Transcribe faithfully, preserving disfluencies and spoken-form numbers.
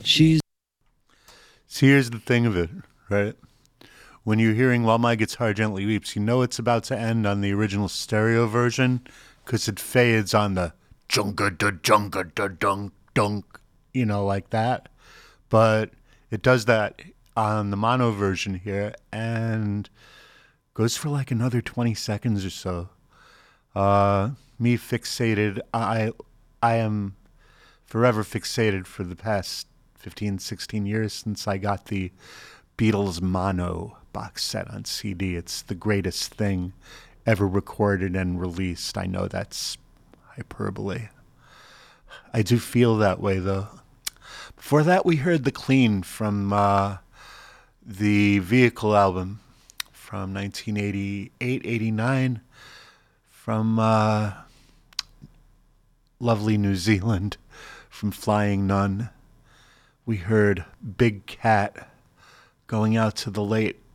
She's See, here's the thing of it, right? When you're hearing While My Guitar Gently Weeps, you know it's about to end on the original stereo version because it fades on the junka da junka da dunk dunk, you know, like that. But it does that on the mono version here and goes for like another twenty seconds or so. Uh, me fixated, I, I am forever fixated for the past fifteen, sixteen years since I got the Beatles mono box set on C D. It's the greatest thing ever recorded and released. I know that's hyperbole. I do feel that way, though. Before that, we heard The Clean from uh, the Vehicle album from nineteen eighty-eight, eighty-nine, from uh, lovely New Zealand, from Flying Nun. We heard Big Cat, going out to the late